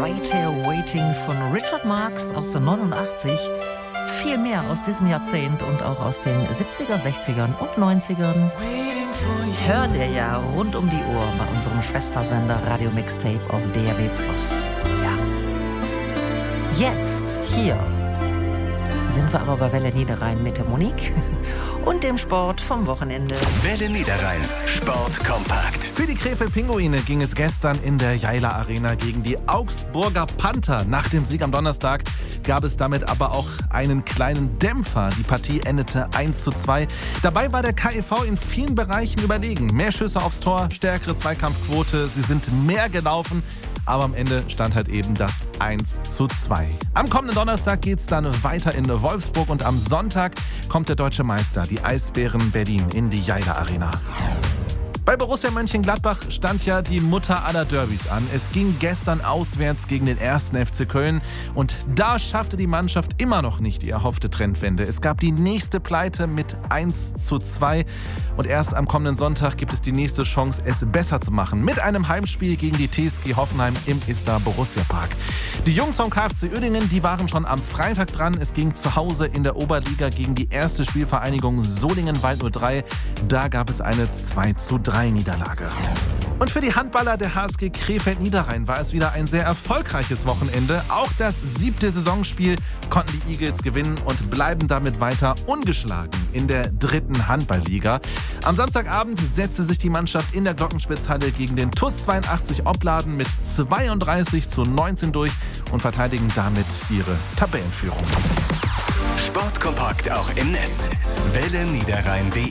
Right Here Waiting von Richard Marx aus den 89. Viel mehr aus diesem Jahrzehnt und auch aus den 70er, 60ern und 90ern hört ihr ja rund um die Uhr bei unserem Schwestersender Radio Mixtape auf DRB+. Ja. Jetzt, hier, sind wir aber bei Welle Niederrhein mit der Monique und dem Sport vom Wochenende. Welle Niederrhein, Sport kompakt. Für die Krefeld-Pinguine ging es gestern in der Jaila Arena gegen die Augsburger Panther. Nach dem Sieg am Donnerstag gab es damit aber auch einen kleinen Dämpfer. Die Partie endete 1:2. Dabei war der KIV in vielen Bereichen überlegen. Mehr Schüsse aufs Tor, stärkere Zweikampfquote, sie sind mehr gelaufen. Aber am Ende stand halt eben das 1:2. Am kommenden Donnerstag geht es dann weiter in Wolfsburg und am Sonntag kommt der deutsche Meister, die Eisbären Berlin, in die Jaila Arena. Bei Borussia Mönchengladbach stand ja die Mutter aller Derbys an. Es ging gestern auswärts gegen den 1. FC Köln und da schaffte die Mannschaft immer noch nicht die erhoffte Trendwende. Es gab die nächste Pleite mit 1:2 und erst am kommenden Sonntag gibt es die nächste Chance, es besser zu machen. Mit einem Heimspiel gegen die TSG Hoffenheim im Isar Borussia Park. Die Jungs vom KfC Uerdingen, die waren schon am Freitag dran. Es ging zu Hause in der Oberliga gegen die erste Spielvereinigung Solingen-Wald 03. Da gab es eine 2:3 Niederlage. Und für die Handballer der HSG Krefeld Niederrhein war es wieder ein sehr erfolgreiches Wochenende. Auch das 7. Saisonspiel konnten die Eagles gewinnen und bleiben damit weiter ungeschlagen in der 3. Handballliga. Am Samstagabend setzte sich die Mannschaft in der Glockenspitzhalle gegen den TuS 82 Opladen mit 32:19 durch und verteidigen damit ihre Tabellenführung. Sportkompakt auch im Netz. Welle Niederrhein.de